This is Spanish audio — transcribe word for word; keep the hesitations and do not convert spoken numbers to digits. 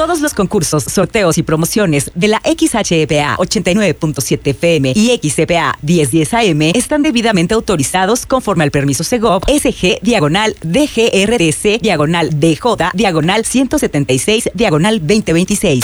Todos los concursos, sorteos y promociones de la X H P A ochenta y nueve punto siete F M y X C P A diez diez A M están debidamente autorizados conforme al permiso Segov S G diagonal D G R T C diagonal D J diagonal ciento setenta y seis diagonal veinte veintiséis.